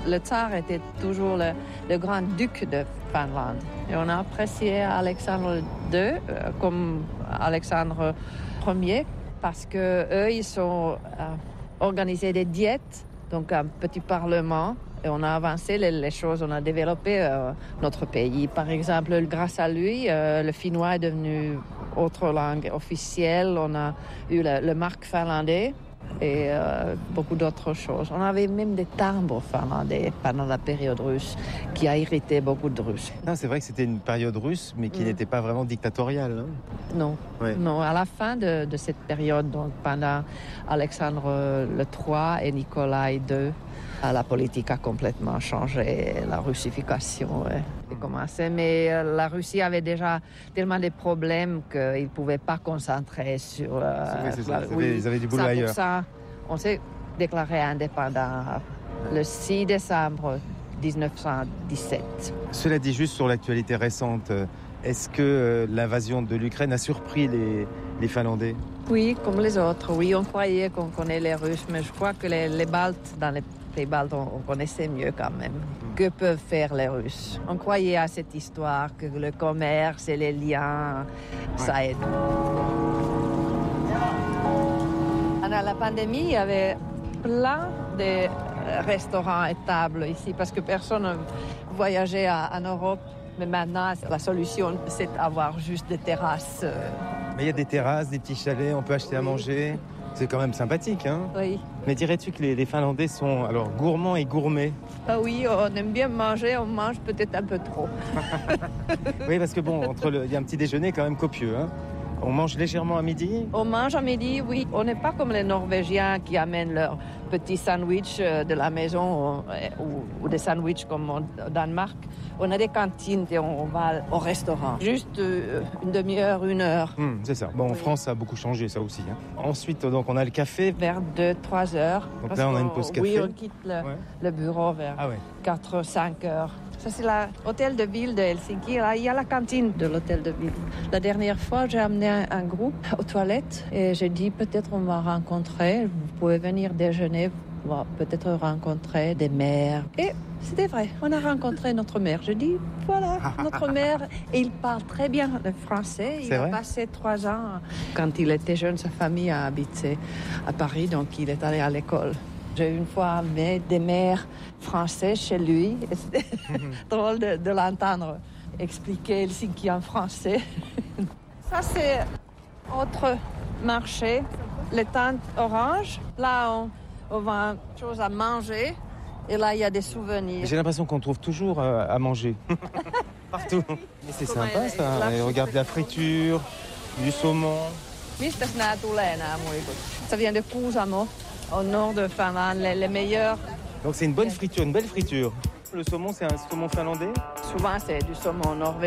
le tsar était toujours le grand duc de Finlande. Et on a apprécié Alexandre II comme Alexandre Ier parce qu'eux, ils ont organisé des diètes, donc un petit parlement. Et on a avancé les choses, on a développé notre pays. Par exemple, grâce à lui, le finnois est devenu autre langue officielle. On a eu le marque finlandais et beaucoup d'autres choses. On avait même des timbres finlandais pendant la période russe qui a irrité beaucoup de Russes. Non, c'est vrai que c'était une période russe, mais qui n'était pas vraiment dictatoriale. Hein. Non, ouais. Non. À la fin de cette période, donc pendant Alexandre III et Nicolas II, la politique a complètement changé, la russification a commencé. Mais la Russie avait déjà tellement de problèmes qu'ils ne pouvaient pas concentrer sur... c'est ça. Ils avaient du boulot ailleurs. On s'est déclaré indépendant le 6 décembre 1917. Cela dit, juste sur l'actualité récente, est-ce que l'invasion de l'Ukraine a surpris les Finlandais ? Oui, comme les autres. Oui, on croyait qu'on connaît les Russes, mais je crois que les Baltes, dans les pays baltes, on connaissait mieux quand même. Que peuvent faire les Russes? On croyait à cette histoire, que le commerce et les liens, ça aide. Pendant la pandémie, il y avait plein de restaurants et tables ici, parce que personne ne voyageait en Europe. Mais maintenant, la solution, c'est d'avoir juste des terrasses. Mais il y a des terrasses, des petits chalets, on peut acheter à manger. C'est quand même sympathique, hein ? Oui. Mais dirais-tu que les Finlandais sont alors gourmands et gourmets ? Ah oui, on aime bien manger, on mange peut-être un peu trop. Oui, parce que bon, il y a un petit déjeuner quand même copieux, hein ? On mange légèrement à midi ? On mange à midi, oui. On n'est pas comme les Norvégiens qui amènent leur petit sandwich de la maison ou des sandwichs comme au Danemark. On a des cantines et on va au restaurant. Juste une demi-heure, 1 heure. C'est ça. Bon, en France, ça a beaucoup changé, ça aussi. Hein. Ensuite, donc, on a le café. Vers 2-3 heures. Donc là, on a une pause café. Oui, on quitte le bureau vers 4-5 heures. Ça, c'est l'hôtel de ville de Helsinki. Là, il y a la cantine de l'hôtel de ville. La dernière fois, j'ai amené un groupe aux toilettes et j'ai dit peut-être on va rencontrer, vous pouvez venir déjeuner, on va peut-être rencontrer des mères. Et c'était vrai, on a rencontré notre mère. Je dis voilà, notre mère. Et il parle très bien le français. Il a passé 3 ans. Quand il était jeune, sa famille a habité à Paris, donc il est allé à l'école. J'ai une fois amené des mères français chez lui. C'était drôle de l'entendre expliquer Helsinki en français. Ça, c'est autre marché, les tentes oranges. Là, on vend des choses à manger. Et là, il y a des souvenirs. J'ai l'impression qu'on trouve toujours à manger. Partout. Mais c'est sympa, ça. Et regarde la friture, du saumon. Mistäs nämä tulee, nämä muikut? Ça vient de Kuusamo, au nord de Finlande, les meilleurs. Donc c'est une bonne friture, une belle friture. Le saumon, c'est un saumon finlandais ? Souvent, c'est du saumon norvégien.